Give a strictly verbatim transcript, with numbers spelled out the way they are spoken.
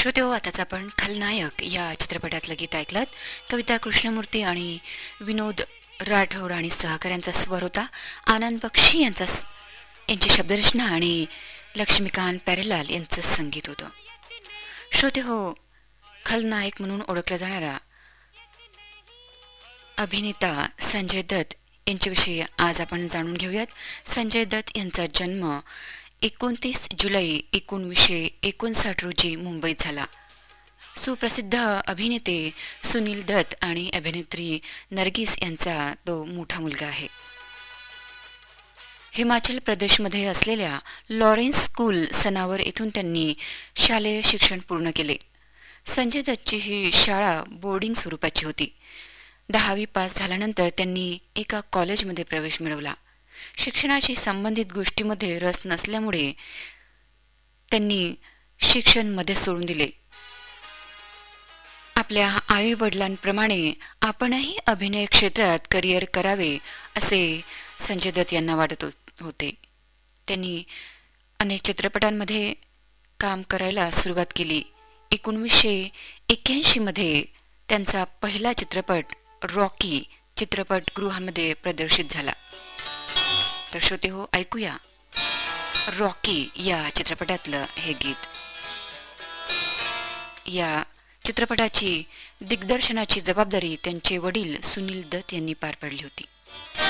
श्रोते हो, आताच आपण खलनायक या चित्रपटातलं गीत ऐकलं. कविता कृष्णमूर्ती आणि विनोद राठौर आणि सहकाऱ्यांचा स्वर होता. आनंद बक्षी यांचा यांची शब्दरचना आणि लक्ष्मीकांत प्यारेलाल यांचं संगीत होतं. श्रोते हो, खलनायक म्हणून ओळखला जाणारा अभिनेता संजय दत्त यांच्याविषयी आज आपण जाणून घेऊयात. संजय दत्त यांचा जन्म एकोणतीस जुलै एकोणीसशे एकोणसाठ रोजी मुंबईत झाला. सुप्रसिद्ध अभिनेते सुनील दत्त आणि अभिनेत्री नरगिस यांचा तो मोठा मुलगा आहे. हिमाचल प्रदेशमध्ये असलेल्या लॉरेन्स स्कूल सनावर येथून त्यांनी शालेय शिक्षण पूर्ण केले. संजय दत्तची ही शाळा बोर्डिंग स्वरूपाची होती. दहावी पास झाल्यानंतर त्यांनी एका कॉलेजमध्ये प्रवेश मिळवला. शिक्षणाशी संबंधित गोष्टीमध्ये रस नसल्यामुळे त्यांनी शिक्षण मध्ये सोडून दिले. आपल्या आई वडिलांप्रमाणे आपणही अभिनय क्षेत्रात करिअर करावे असे संजय दत्त यांना वाटत होते. त्यांनी अनेक चित्रपटांमध्ये काम करायला सुरुवात केली. एकोणीसशे एक्क्याऐंशी मध्ये त्यांचा पहिला चित्रपट रॉकी चित्रपटगृहामध्ये प्रदर्शित झाला. तर श्रोते हो, ऐकूया रॉकी या चित्रपटातलं हे गीत. या चित्रपटाची दिग्दर्शनाची जबाबदारी त्यांचे वडील सुनील दत्त यांनी पार पाडली होती.